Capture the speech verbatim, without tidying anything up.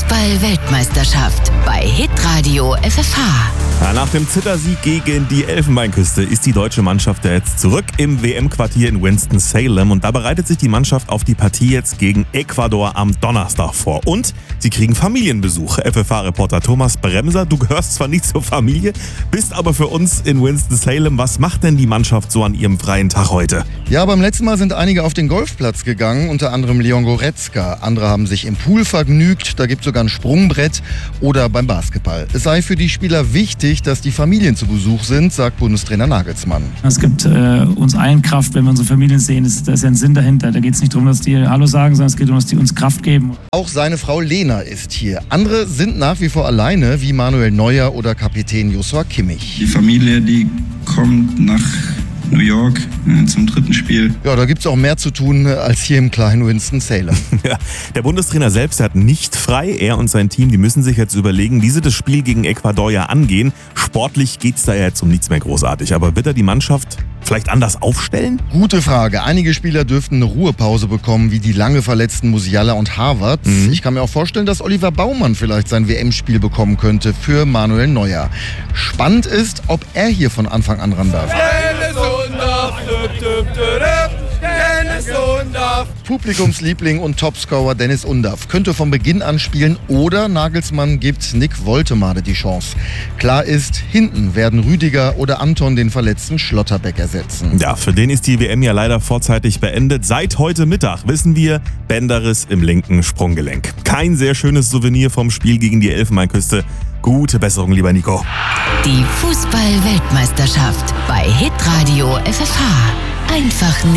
Fußball-Weltmeisterschaft bei Hitradio F F H. Ja, nach dem Zittersieg gegen die Elfenbeinküste ist die deutsche Mannschaft ja jetzt zurück im W M-Quartier in Winston-Salem und da bereitet sich die Mannschaft auf die Partie jetzt gegen Ecuador am Donnerstag vor. Und sie kriegen Familienbesuch. F F H-Reporter Thomas Bremser, du gehörst zwar nicht zur Familie, bist aber für uns in Winston-Salem. Was macht denn die Mannschaft so an ihrem freien Tag heute? Ja, beim letzten Mal sind einige auf den Golfplatz gegangen, unter anderem Leon Goretzka. Andere haben sich im Pool vergnügt, da gibt es sogar ein Sprungbrett oder beim Basketball. Es sei für die Spieler wichtig, dass die Familien zu Besuch sind, sagt Bundestrainer Nagelsmann. Es gibt äh, uns allen Kraft, wenn wir unsere Familien sehen. Das, da ist ja ein Sinn dahinter. Da geht es nicht darum, dass die Hallo sagen, sondern es geht darum, dass die uns Kraft geben. Auch seine Frau Lena ist hier. Andere sind nach wie vor alleine, wie Manuel Neuer oder Kapitän Joshua Kimmich. Die Familie, die kommt nach New York äh, zum dritten Spiel. Ja, da gibt es auch mehr zu tun als hier im kleinen Winston-Salem. Ja, der Bundestrainer selbst hat nicht frei. Er und sein Team, die müssen sich jetzt überlegen, wie sie das Spiel gegen Ecuador ja angehen. Sportlich geht es da ja jetzt um nichts mehr großartig. Aber wird er die Mannschaft vielleicht anders aufstellen? Gute Frage. Einige Spieler dürften eine Ruhepause bekommen, wie die lange verletzten Musiala und Harvard. Mhm. Ich kann mir auch vorstellen, dass Oliver Baumann vielleicht sein W M-Spiel bekommen könnte für Manuel Neuer. Spannend ist, ob er hier von Anfang an ran darf. Publikumsliebling und Topscorer Dennis Undaff könnte von Beginn an spielen oder Nagelsmann gibt Nick Woltemade die Chance. Klar ist, hinten werden Rüdiger oder Anton den verletzten Schlotterbeck ersetzen. Ja, für den ist die W M ja leider vorzeitig beendet. Seit heute Mittag wissen wir, Bänderriss im linken Sprunggelenk. Kein sehr schönes Souvenir vom Spiel gegen die Elfenbeinküste. Gute Besserung, lieber Nico. Die Fußball-Weltmeisterschaft bei Hitradio F F H. Einfach nicht.